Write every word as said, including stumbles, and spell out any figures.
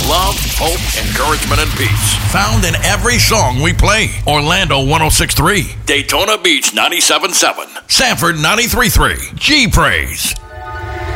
love, hope, encouragement, and peace. Found in every song we play. Orlando one oh six point three. Daytona Beach ninety-seven point seven. Sanford ninety-three point three. G Praise.